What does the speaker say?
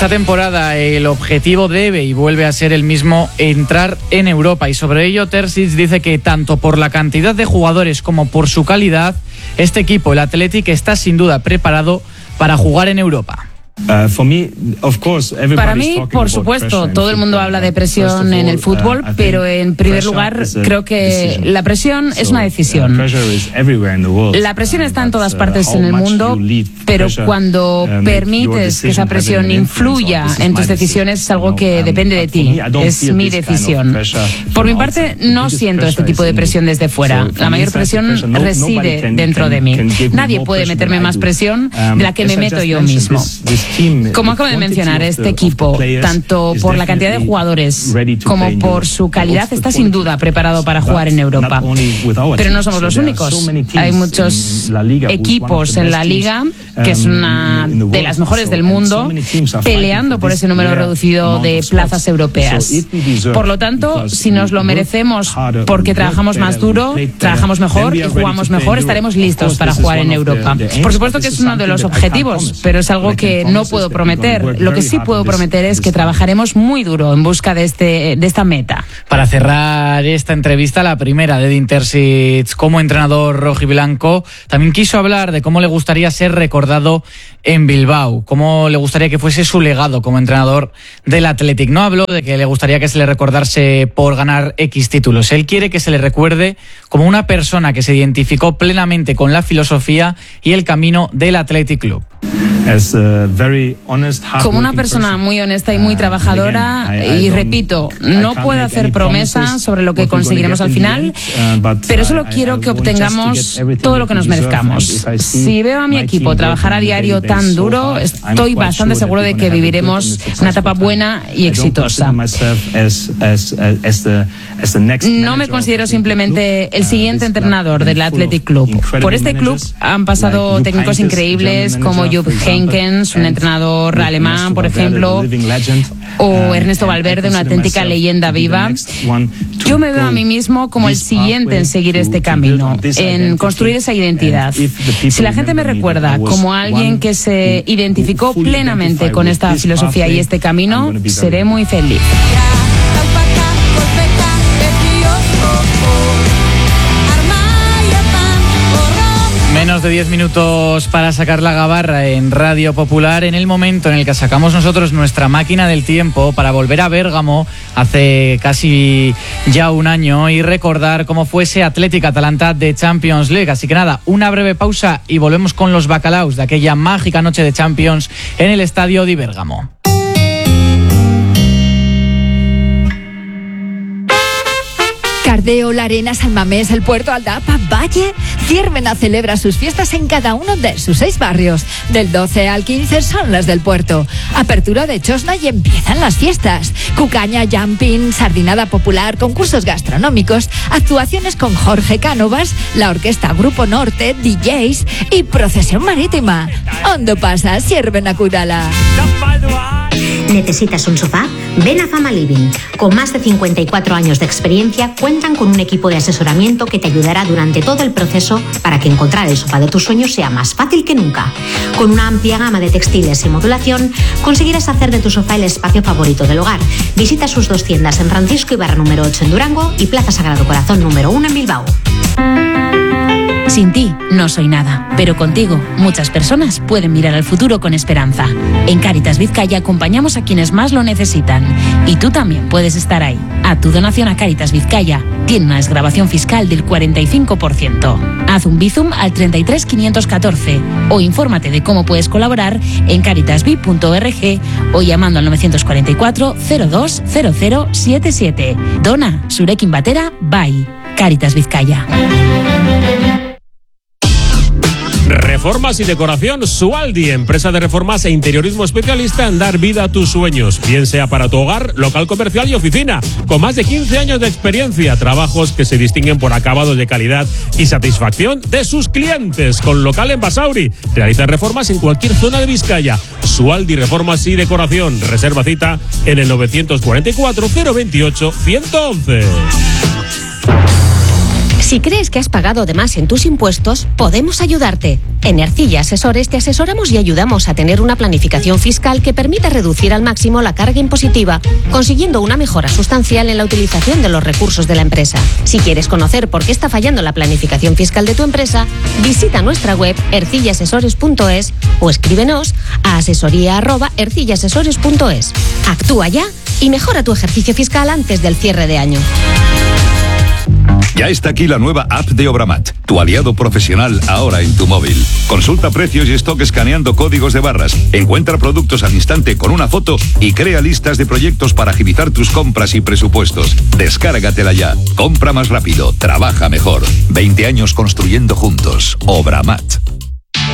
Esta temporada el objetivo debe y vuelve a ser el mismo: entrar en Europa, y sobre ello Terzic dice que tanto por la cantidad de jugadores como por su calidad, este equipo, el Athletic, está sin duda preparado para jugar en Europa. Para mí, por supuesto, todo el mundo habla de presión en el fútbol, pero en primer lugar creo que la presión es una decisión. La presión está en todas partes en el mundo, pero cuando permites que esa presión influya en tus decisiones es algo que depende de ti, es mi decisión. Por mi parte, no siento este tipo de presión desde fuera. La mayor presión reside dentro de mí. Nadie puede meterme más presión de la que me meto yo mismo. Como acabo de mencionar, este equipo, tanto por la cantidad de jugadores como por su calidad, está sin duda preparado para jugar en Europa. Pero no somos los únicos. Hay muchos equipos en la Liga, que es una de las mejores del mundo, peleando por ese número reducido de plazas europeas. Por lo tanto, si nos lo merecemos porque trabajamos más duro, trabajamos mejor y jugamos mejor, estaremos listos para jugar en Europa. Por supuesto que es uno de los objetivos, pero es algo que no puedo prometer. Lo que sí puedo prometer es que trabajaremos muy duro en busca de esta meta. Para cerrar esta entrevista, la primera de Edin Terzic como entrenador rojiblanco, también quiso hablar de cómo le gustaría ser recordado en Bilbao, cómo le gustaría que fuese su legado como entrenador del Athletic. No habló de que le gustaría que se le recordase por ganar X títulos. Él quiere que se le recuerde como una persona que se identificó plenamente con la filosofía y el camino del Athletic Club. Como una persona muy honesta y muy trabajadora, y repito, no puedo hacer promesas sobre lo que conseguiremos al final, pero solo quiero que obtengamos todo lo que nos merezcamos. Si veo a mi equipo trabajar a diario tan duro, estoy bastante seguro de que viviremos una etapa buena y exitosa. No me considero simplemente el siguiente entrenador del Athletic Club. Por este club han pasado técnicos increíbles como Jupp Heynckes, un entrenador alemán, por ejemplo, o Ernesto Valverde, una auténtica leyenda viva. Yo me veo a mí mismo como el siguiente en seguir este camino, en construir esa identidad. Si la gente me recuerda como alguien que se identificó plenamente con esta filosofía y este camino, seré muy feliz. Menos de 10 minutos para sacar la gabarra en Radio Popular, en el momento en el que sacamos nosotros nuestra máquina del tiempo para volver a Bérgamo hace casi ya un año y recordar cómo fue ese Athletic Atalanta de Champions League. Así que nada, una breve pausa y volvemos con los bacalaos de aquella mágica noche de Champions en el estadio de Bérgamo. Cardeo, La Arena, San Mamés, El Puerto, Aldapa, Valle. Ciervena celebra sus fiestas en cada uno de sus 6 barrios. Del 12 al 15 son las del Puerto. Apertura de Chosna y empiezan las fiestas. Cucaña, jumping, sardinada popular, concursos gastronómicos, actuaciones con Jorge Cánovas, la orquesta Grupo Norte, DJs y procesión marítima. Ondo pasa, Ciervena Kudala. ¿Necesitas un sofá? Ven a Fama Living. Con más de 54 años de experiencia, cuentan con un equipo de asesoramiento que te ayudará durante todo el proceso para que encontrar el sofá de tus sueños sea más fácil que nunca. Con una amplia gama de textiles y modulación, conseguirás hacer de tu sofá el espacio favorito del hogar. Visita sus 2 tiendas en Francisco Ibarra número 8 en Durango y Plaza Sagrado Corazón número 1 en Bilbao. Sin ti no soy nada, pero contigo muchas personas pueden mirar al futuro con esperanza. En Cáritas Vizcaya acompañamos a quienes más lo necesitan y tú también puedes estar ahí. A tu donación a Cáritas Vizcaya tiene una desgravación fiscal del 45%. Haz un Bizum al 33 514 o infórmate de cómo puedes colaborar en caritasvi.org o llamando al 944 02 0077. Dona, Surekin Batera, Bye. Cáritas Vizcaya. Reformas y decoración Sualdi, empresa de reformas e interiorismo especialista en dar vida a tus sueños, bien sea para tu hogar, local comercial y oficina. Con más de 15 años de experiencia, trabajos que se distinguen por acabados de calidad y satisfacción de sus clientes. Con local en Basauri, realiza reformas en cualquier zona de Vizcaya. Sualdi Reformas y Decoración. Reserva cita en el 944 028 111. Si crees que has pagado de más en tus impuestos, podemos ayudarte. En Ercilla Asesores te asesoramos y ayudamos a tener una planificación fiscal que permita reducir al máximo la carga impositiva, consiguiendo una mejora sustancial en la utilización de los recursos de la empresa. Si quieres conocer por qué está fallando la planificación fiscal de tu empresa, visita nuestra web ercillaasesores.es o escríbenos a asesoría@ercillaasesores.es. Actúa ya y mejora tu ejercicio fiscal antes del cierre de año. Ya está aquí la nueva app de Obramat, tu aliado profesional ahora en tu móvil. Consulta precios y stock escaneando códigos de barras, encuentra productos al instante con una foto y crea listas de proyectos para agilizar tus compras y presupuestos. Descárgatela ya. Compra más rápido, trabaja mejor. 20 años construyendo juntos. Obramat.